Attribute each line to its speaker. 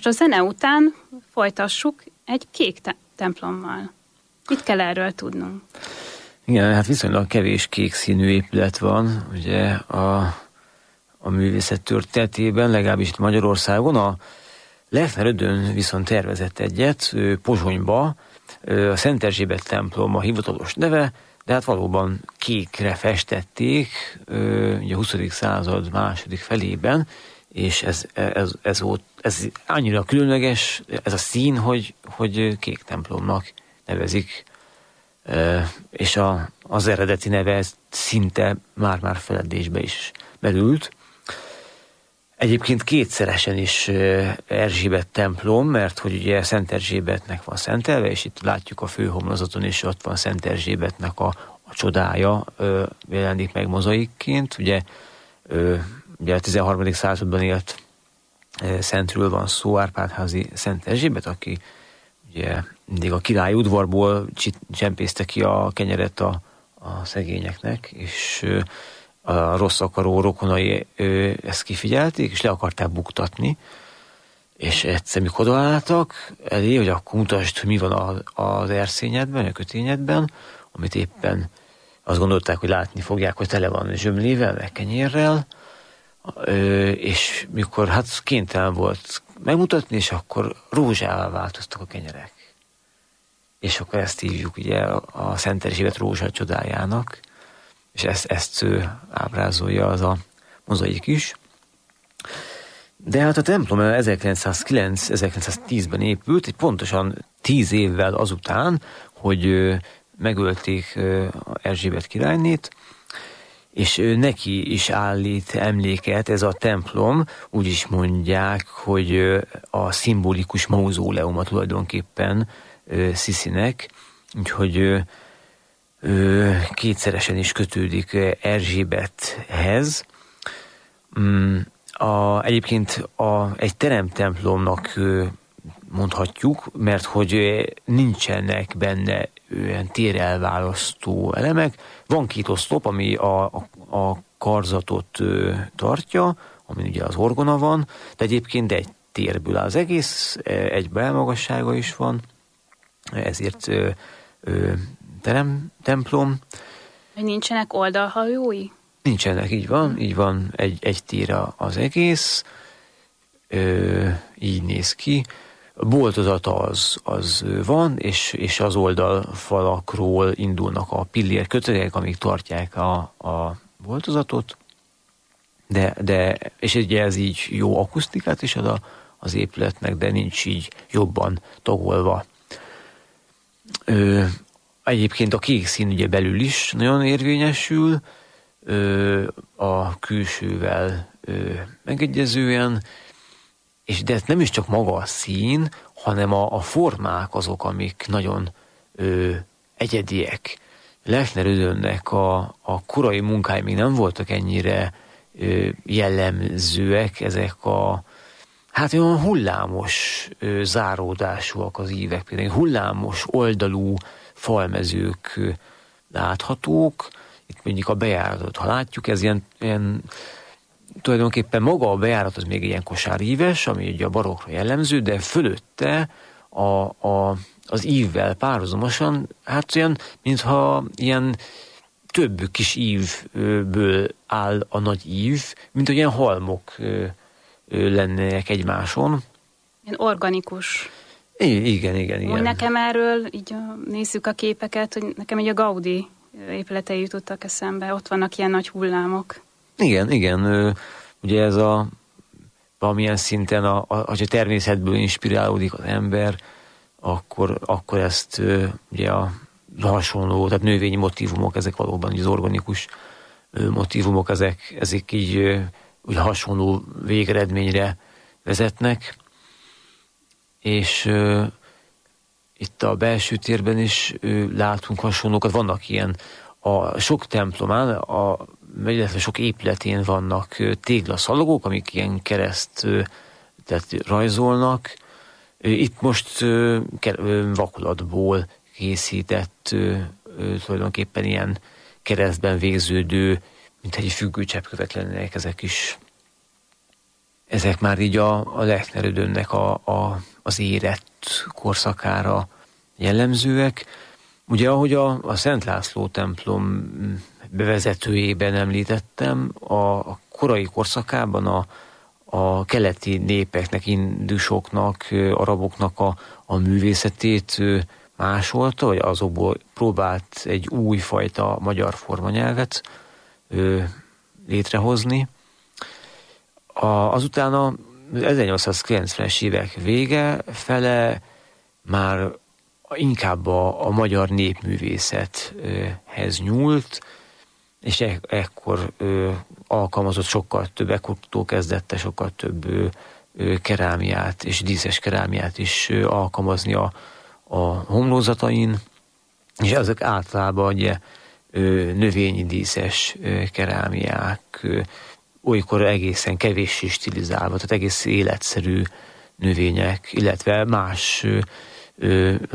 Speaker 1: Most a zene után folytassuk egy kék templommal. Mit kell erről tudnunk?
Speaker 2: Igen, hát viszonylag kevés kék színű épület van, ugye a művészet történetében, legalábbis itt Magyarországon. A Lechner Ödön viszont tervezett egyet, Pozsonyba, a Szent Erzsébet templom a hivatalos neve, de hát valóban kékre festették, ugye a 20. század második felében, és ez annyira különleges, ez a szín, hogy kék templomnak nevezik, és az eredeti neve szinte már feledésbe is merült. Egyébként kétszeresen is Erzsébet templom, mert hogy ugye Szent Erzsébetnek van szentelve, és itt látjuk a főhomlozaton is, ott van Szent Erzsébetnek a csodája jelenik meg mozaikként. Ugye a 13. században élt szentről van szó, Árpádházi Szent Erzsébet, aki ugye mindig a királyi udvarból csempészte ki a kenyeret a szegényeknek, és a rossz akaró rokonai ezt kifigyelték, és le akarták buktatni, és egyszer mikor odaálltak elé, hogy akkor mutasd, hogy mi van az erszényedben, a kötényedben, amit éppen azt gondolták, hogy látni fogják, hogy tele van zsömlével, meg kenyérrel, és mikor hát kénytelen volt megmutatni, és akkor rózsává változtak a kenyerek. És akkor ezt hívjuk ugye a Szent Erzsébet rózsa csodájának, és ezt ábrázolja az a mozaik is. De hát a templom 1909-1910-ben épült, egy pontosan 10 évvel azután, hogy megölték Erzsébet királynét, és neki is állít emléket ez a templom, úgy is mondják, hogy a szimbolikus mauzóleuma tulajdonképpen Sziszinek, úgyhogy kétszeresen is kötődik Erzsébethez. Egyébként egy teremtemplomnak mondhatjuk, mert hogy nincsenek benne olyan térelválasztó elemek. Van 2 oszlop, ami a karzatot tartja, amin ugye az orgona van, de egyébként egy térből áll az egész, egy belmagassága is van, ezért teremtemplom.
Speaker 1: Nincsenek oldalhajói?
Speaker 2: Nincsenek, így van, egy tér az egész, így néz ki. A boltozata az van, és az oldalfalakról indulnak a pillérkötegek, amik tartják a boltozatot, és ugye ez így jó akusztikát is ad az épületnek, de nincs így jobban tagolva. Egyébként a kék szín ugye belül is nagyon érvényesül, a külsővel megegyezően, de ez nem is csak maga a szín, hanem a formák azok, amik nagyon egyediek. Lechner Ödönnek a korai munkái még nem voltak ennyire jellemzőek, ezek hát olyan hullámos záródásúak az ívek, például hullámos oldalú falmezők láthatók. Itt mondjuk a bejáratot, ha látjuk, ez ilyen tulajdonképpen maga a bejárat az még ilyen kosáríves, ami ugye a barokra jellemző, de fölötte az ívvel párhuzamosan, hát olyan, mintha ilyen több kis ívből áll a nagy ív, mint hogy ilyen halmok lennének egymáson.
Speaker 1: Ilyen organikus.
Speaker 2: Igen.
Speaker 1: Úgy nekem erről, így nézzük a képeket, hogy nekem így a Gaudi épületei jutottak eszembe, ott vannak ilyen nagy hullámok.
Speaker 2: Igen. Ugye ez valamilyen szinten, hogyha természetből inspirálódik az ember, akkor ezt ugye a hasonló, tehát növényi motívumok, ezek valóban az organikus motívumok, ezek így úgy hasonló végeredményre vezetnek, és itt a belső térben is látunk hasonlókat, vannak ilyen, a sok templomán, illetve sok épületén vannak téglaszalagok, amik ilyen tehát rajzolnak. Itt most vakolatból készített tulajdonképpen ilyen keresztben végződő, mint egy függőcseppkövek lennének ezek is. ezek már így a Lechner-Ödönnek az érett korszakára jellemzőek. Ugye, ahogy a Szent László templom bevezetőjében említettem, a korai korszakában a keleti népeknek, indusoknak, araboknak a művészetét másolta, vagy azokból próbált egy újfajta magyar formanyelvet létrehozni. Azután a 1890-es évek vége fele már inkább a magyar népművészethez nyúlt, és ekkor alkalmazott ekkortól kezdette sokkal több kerámiát és díszes kerámiát is alkalmazni a homlózatain, és ezek általában ugye növényi díszes kerámiák, olykor egészen kevéssé stilizálva, tehát egész életszerű növények, illetve más